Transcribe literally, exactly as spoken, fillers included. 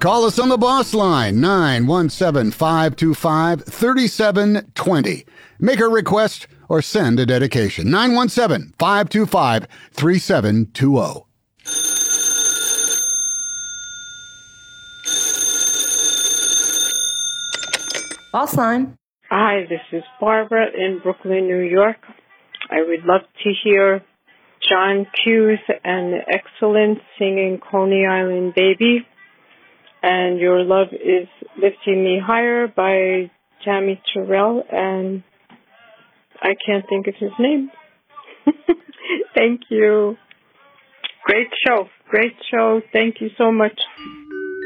Call us on the boss line, nine one seven, five two five, three seven two zero. Make a request or send a dedication, nine one seven, five two five, three seven two zero. Boss line. Hi, this is Barbara in Brooklyn, New York. I would love to hear John Hughes and the Excellence singing Coney Island Baby. And Your Love is Lifting Me Higher by Tammy Terrell, and I can't think of his name. Thank you. Great show. Great show. Thank you so much.